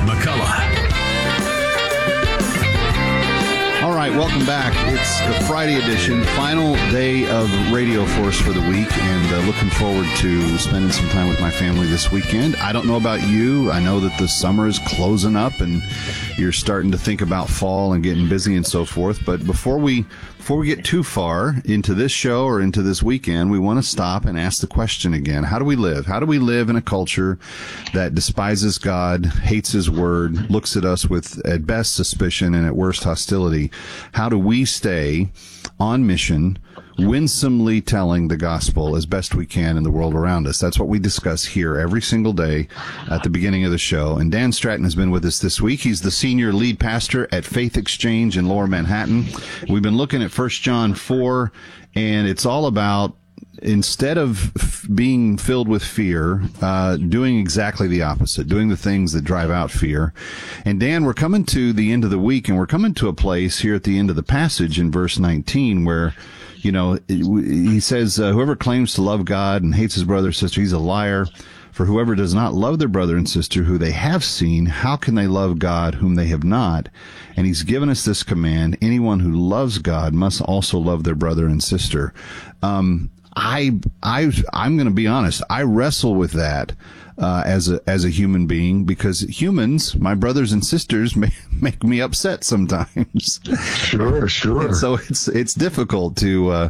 McCullough. All right, welcome back. It's the Friday edition, final day of Radio Force for the week, and looking forward to spending some time with my family this weekend. I don't know about you. I know that the summer is closing up, and you're starting to think about fall and getting busy and so forth. But before we get too far into this show or into this weekend, we want to stop and ask the question again. How do we live? How do we live in a culture that despises God, hates His Word, looks at us with, at best, suspicion and at worst, hostility? How do we stay on mission, winsomely telling the gospel as best we can in the world around us? That's what we discuss here every single day at the beginning of the show. And Dan Stratton has been with us this week. He's the senior lead pastor at Faith Exchange in Lower Manhattan. We've been looking at 1 John 4, and it's all about, instead of being filled with fear, doing exactly the opposite, doing the things that drive out fear. And Dan, we're coming to the end of the week, and we're coming to a place here at the end of the passage in verse 19 where, you know, he says, whoever claims to love God and hates his brother or sister, he's a liar. For whoever does not love their brother and sister who they have seen, how can they love God whom they have not? And he's given us this command: anyone who loves God must also love their brother and sister. I'm going to be honest. I wrestle with that as a human being, because humans, my brothers and sisters, make me upset sometimes. Sure. So it's difficult to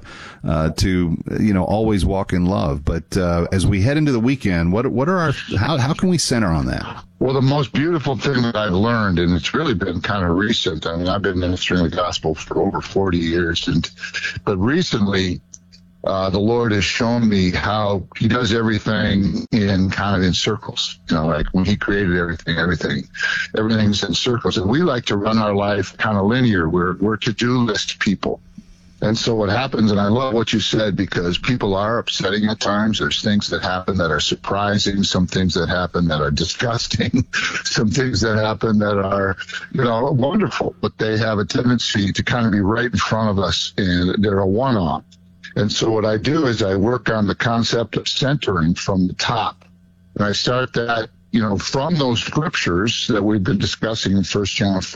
always walk in love. But as we head into the weekend, how can we center on that? Well, the most beautiful thing that I've learned, and it's really been kind of recent. I mean, I've been ministering the gospel for over 40 years, but recently, the Lord has shown me how He does everything in circles. You know, like when He created everything's in circles. And we like to run our life kind of linear. We're to-do list people. And so what happens, and I love what you said, because people are upsetting at times. There's things that happen that are surprising, some things that happen that are disgusting, some things that happen that are, wonderful. But they have a tendency to kind of be right in front of us, and they're a one-off. And so what I do is I work on the concept of centering from the top. And I start that, from those scriptures that we've been discussing in 1 John